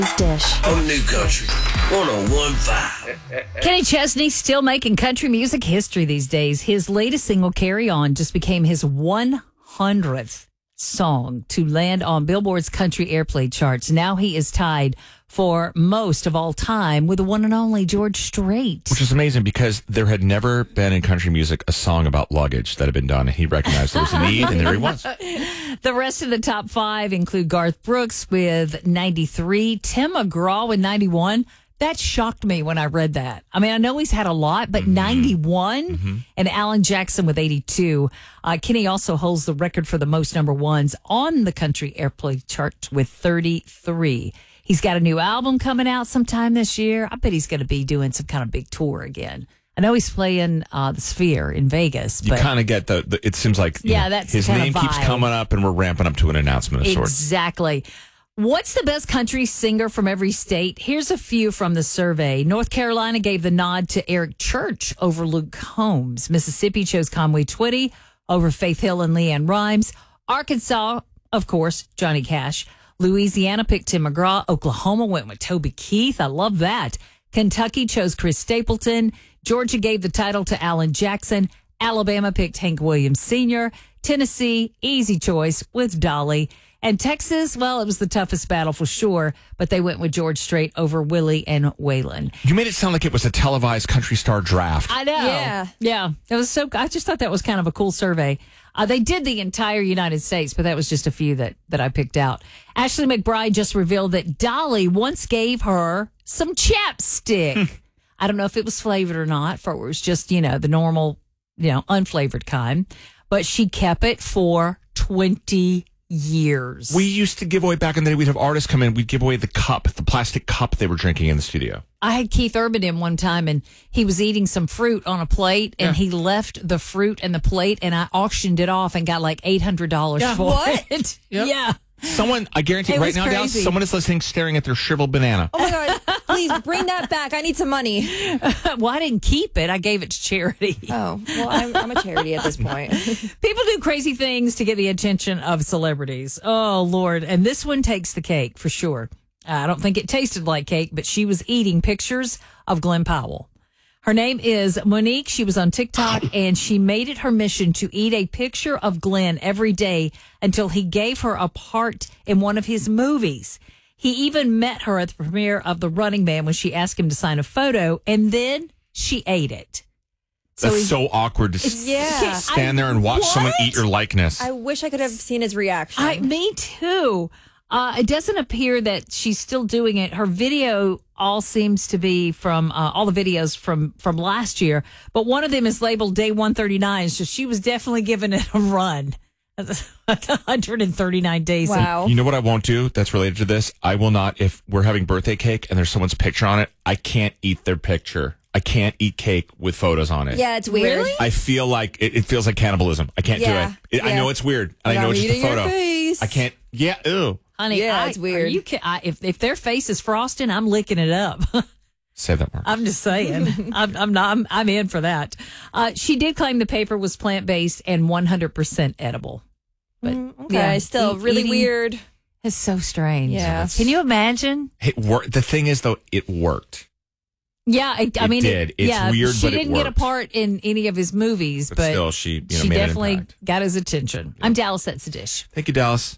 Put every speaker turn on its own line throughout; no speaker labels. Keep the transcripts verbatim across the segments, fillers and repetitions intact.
Dish.
On New Country one oh one point five.
Kenny Chesney still making country music history these days. His latest single, Carry On, just became his one hundredth song to land on Billboard's country airplay charts. Now he is tied for most of all time with the one and only George Strait.
Which is amazing because there had never been in country music a song about luggage that had been done. And he recognized there was a need, and there he was.
The rest of the top five include Garth Brooks with ninety-three, Tim McGraw with ninety-one. That shocked me when I read that. I mean, I know he's had a lot, but mm-hmm. ninety-one, mm-hmm. and Alan Jackson with eighty-two. Uh, Kenny also holds the record for the most number ones on the country airplay chart with thirty-three. He's got a new album coming out sometime this year. I bet he's going to be doing some kind of big tour again. I know he's playing uh, the Sphere in Vegas. But
you kind of get the, the, it seems like
yeah,
know,
that's
his name
vibe.
keeps coming up and we're ramping up to an announcement of
exactly.
sorts.
Exactly. What's the best country singer from every state? Here's a few from the survey. North Carolina gave the nod to Eric Church over Luke Combs. Mississippi chose Conway Twitty over Faith Hill and Leanne Rimes. Arkansas, of course, Johnny Cash. Louisiana picked Tim McGraw. Oklahoma went with Toby Keith. I love that. Kentucky chose Chris Stapleton. Georgia gave the title to Alan Jackson. Alabama picked Hank Williams Senior Tennessee, easy choice with Dolly. And Texas, well, it was the toughest battle for sure, but they went with George Strait over Willie and Waylon.
You made it sound like it was a televised country star draft.
I know.
Yeah.
Yeah. It was so, I just thought that was kind of a cool survey. Uh, they did the entire United States, but that was just a few that, that I picked out. Ashley McBride just revealed that Dolly once gave her some chapstick. I don't know if it was flavored or not, for it was just, you know, the normal, you know, unflavored kind, but she kept it for twenty years.
We used to give away back in the day, we'd have artists come in, we'd give away the cup, the plastic cup they were drinking in the studio.
I had Keith Urban in one time, and he was eating some fruit on a plate, and yeah. he left the fruit and the plate, and I auctioned it off and got like eight hundred dollars
yeah.
for
what?
it.
Yep.
Yeah.
Someone, I guarantee
It
right
was
now,
crazy.
Dallas, someone is listening, staring at their shriveled banana.
Oh my God, please bring that back. I need some money.
Well, I didn't keep it. I gave it to charity.
Oh, well, I'm, I'm a charity at this point.
People do crazy things to get the attention of celebrities. Oh, Lord. And this one takes the cake for sure. I don't think it tasted like cake, but she was eating pictures of Glenn Powell. Her name is Monique. She was on TikTok, and she made it her mission to eat a picture of Glenn every day until he gave her a part in one of his movies. He even met her at the premiere of The Running Man when she asked him to sign a photo, and then she ate it. So
That's
he,
so awkward to s-
yeah.
stand there and watch
What?
someone eat your likeness.
I wish I could have seen his reaction.
I, me too. Uh, it doesn't appear that she's still doing it. Her video all seems to be from uh, all the videos from, from last year, but one of them is labeled day one thirty-nine. So she was definitely giving it a run. one hundred thirty-nine days.
Wow.
You know what I won't do that's related to this? I will not, if we're having birthday cake and there's someone's picture on it, I can't eat their picture. I can't eat cake with photos on it.
Yeah, it's weird.
Really?
I feel like it, it feels like cannibalism. I can't
Yeah,
do it. it I
yeah.
know it's weird. And
Like,
I know
I'm
it's just a
eating your
photo.
face.
I can't. Yeah. Ew.
Honey,
Yeah,
I,
it's weird.
are You can, I, if, if their face is frosting, I'm licking it up.
Say that more.
I'm just saying. I'm, I'm not. I'm, I'm in for that. Uh, she did claim the paper was plant based and one hundred percent edible. But
Mm, okay,
yeah,
still
eat-
really
eating-
weird.
It's so strange.
Yeah.
Can you imagine?
It wor- the thing is, though, it worked.
Yeah, I, I
It
mean,
did. It's
yeah,
weird,
she
but it
didn't get a
worked.
part in any of his movies,
But,
but,
still, she, you know,
she
made an
definitely
impact.
got his attention. I'm Dallas. That's the dish.
Thank you, Dallas.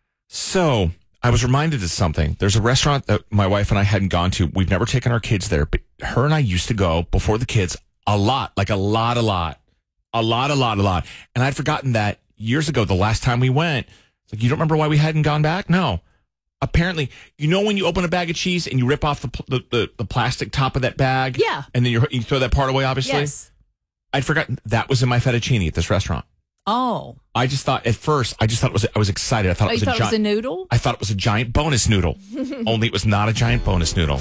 So I was reminded of something. There's a restaurant that my wife and I hadn't gone to. We've never taken our kids there, but her and I used to go before the kids a lot, like a lot, a lot, a lot, a lot, a lot. And I'd forgotten that years ago, the last time we went. It's like, you don't remember why we hadn't gone back? No. Apparently, you know when you open a bag of cheese and you rip off the pl- the, the, the plastic top of that bag?
Yeah.
And then you you throw that part away, obviously?
Yes.
I'd forgotten that was in my fettuccine at this restaurant.
Oh.
I just thought, at first, I just thought it was, I was excited. I thought
Oh,
it
you
was a
thought it was
giant.
a noodle?
I thought it was a giant bonus noodle. Only it was not a giant bonus noodle.